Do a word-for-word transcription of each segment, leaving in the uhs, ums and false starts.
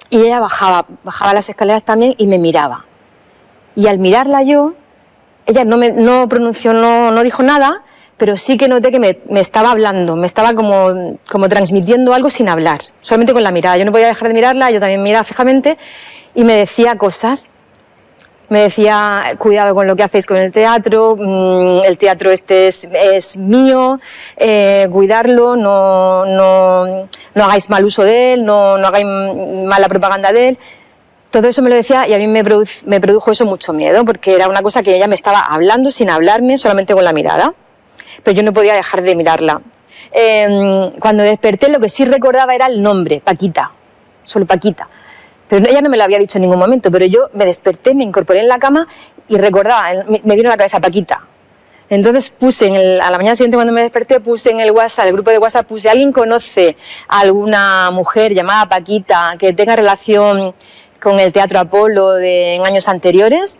y ella bajaba, bajaba las escaleras también y me miraba. Y al mirarla yo, ella no, me, no pronunció, no, no dijo nada, pero sí que noté que me, me estaba hablando, me estaba como, como transmitiendo algo sin hablar, solamente con la mirada. Yo no podía dejar de mirarla, ella también miraba fijamente y me decía cosas. Me decía, cuidado con lo que hacéis con el teatro, el teatro este es, es mío, eh, cuidarlo, no, no, no hagáis mal uso de él, no, no hagáis mala propaganda de él. Todo eso me lo decía y a mí me, produ me produjo eso mucho miedo, porque era una cosa que ella me estaba hablando sin hablarme, solamente con la mirada. Pero yo no podía dejar de mirarla. Eh, cuando desperté lo que sí recordaba era el nombre, Paquita, solo Paquita. Pero ella no me lo había dicho en ningún momento, pero yo me desperté, me incorporé en la cama y recordaba, me vino a la cabeza Paquita. Entonces puse, en el, a la mañana siguiente cuando me desperté, puse en el WhatsApp, el grupo de WhatsApp, puse, ¿alguien conoce a alguna mujer llamada Paquita que tenga relación con el Teatro Apolo de, en años anteriores?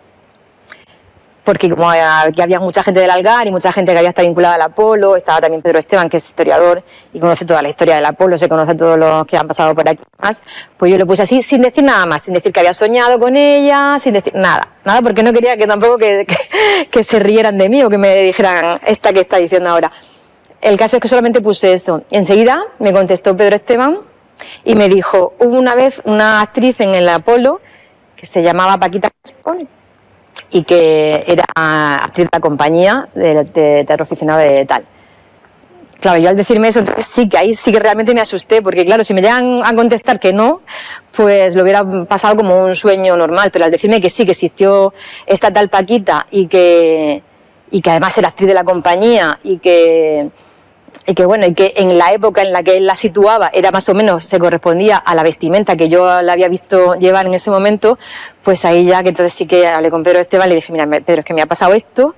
Porque como aquí había mucha gente del Algar y mucha gente que había estado vinculada al Apolo, estaba también Pedro Esteban, que es historiador y conoce toda la historia del Apolo, se conoce a todos los que han pasado por aquí más, pues yo lo puse así sin decir nada más, sin decir que había soñado con ella, sin decir nada, nada, porque no quería que tampoco que, que, que se rieran de mí o que me dijeran esta que está diciendo ahora. El caso es que solamente puse eso. Enseguida me contestó Pedro Esteban y me dijo, hubo una vez una actriz en el Apolo que se llamaba Paquita Gaspón, y que era actriz de la compañía de, de teatro aficionado de tal. Claro, yo al decirme eso, entonces sí que ahí sí que realmente me asusté, porque claro, si me llegan a contestar que no, pues lo hubiera pasado como un sueño normal, pero al decirme que sí, que existió esta tal Paquita y que, y que además era actriz de la compañía y que... y que bueno, y que en la época en la que él la situaba era más o menos, se correspondía a la vestimenta que yo la había visto llevar en ese momento, pues ahí ya que entonces sí que hablé con Pedro Esteban y le dije, mira, Pedro, es que me ha pasado esto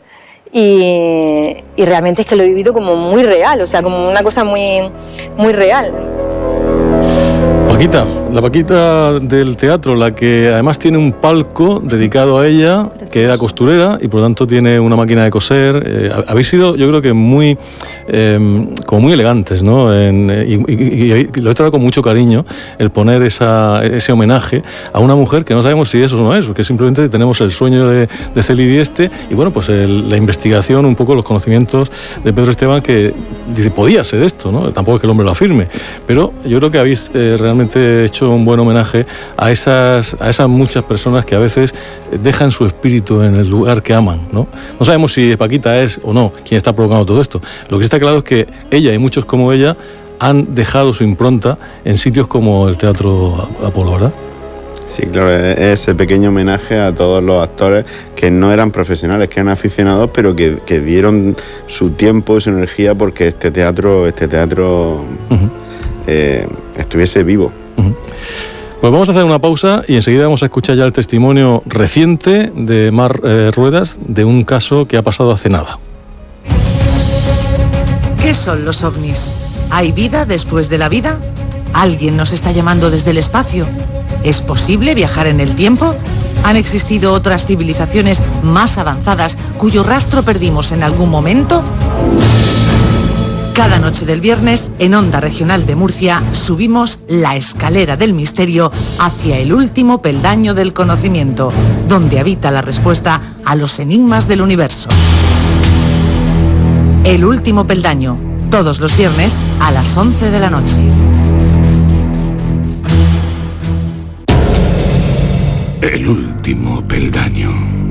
y, y realmente es que lo he vivido como muy real, o sea, como una cosa muy, muy real. Paquita, la Paquita del teatro, la que además tiene un palco dedicado a ella, que era costurera y por lo tanto tiene una máquina de coser. Eh, habéis sido, yo creo que muy, eh, como muy elegantes, ¿no? En, y, y, y lo he tratado con mucho cariño, el poner esa, ese homenaje a una mujer que no sabemos si eso no es, porque simplemente tenemos el sueño de, de Celi Dieste y bueno, pues el, la investigación, un poco los conocimientos de Pedro Esteban, que dice, podía ser esto, ¿no? Tampoco es que el hombre lo afirme, pero yo creo que habéis eh, realmente hecho un buen homenaje a esas, a esas muchas personas que a veces dejan su espíritu en el lugar que aman, ¿no? No sabemos si Paquita es o no quien está provocando todo esto. Lo que está claro es que ella y muchos como ella han dejado su impronta en sitios como el Teatro Apolo, ¿verdad? Sí, claro, es ese pequeño homenaje a todos los actores que no eran profesionales, que eran aficionados, pero que, que dieron su tiempo y su energía porque este teatro, este teatro uh-huh. eh, estuviese vivo. Uh-huh. Pues vamos a hacer una pausa y enseguida vamos a escuchar ya el testimonio reciente de Mar eh, Ruedas de un caso que ha pasado hace nada. ¿Qué son los ovnis? ¿Hay vida después de la vida? ¿Alguien nos está llamando desde el espacio? ¿Es posible viajar en el tiempo? ¿Han existido otras civilizaciones más avanzadas cuyo rastro perdimos en algún momento? Cada noche del viernes, en Onda Regional de Murcia, subimos la escalera del misterio hacia el último peldaño del conocimiento, donde habita la respuesta a los enigmas del universo. El último peldaño, todos los viernes a las once de la noche. El último peldaño.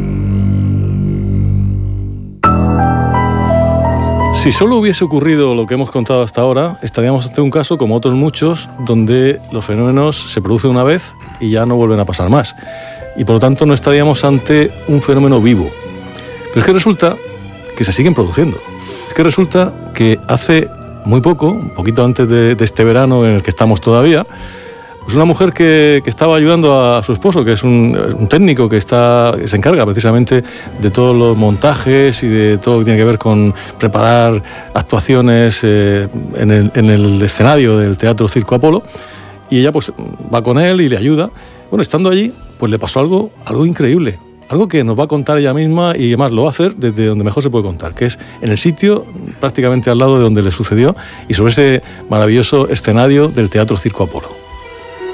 Si solo hubiese ocurrido lo que hemos contado hasta ahora, estaríamos ante un caso, como otros muchos, donde los fenómenos se producen una vez y ya no vuelven a pasar más. Y por lo tanto no estaríamos ante un fenómeno vivo. Pero es que resulta que se siguen produciendo. Es que resulta que hace muy poco, un poquito antes de, de este verano en el que estamos todavía, pues una mujer que, que estaba ayudando a su esposo, que es un, un técnico que, está, que se encarga precisamente de todos los montajes y de todo lo que tiene que ver con preparar actuaciones eh, en, el, en el escenario del Teatro Circo Apolo, y ella pues va con él y le ayuda. Bueno, estando allí, pues le pasó algo, algo increíble, algo que nos va a contar ella misma y además lo va a hacer desde donde mejor se puede contar, que es en el sitio prácticamente al lado de donde le sucedió y sobre ese maravilloso escenario del Teatro Circo Apolo.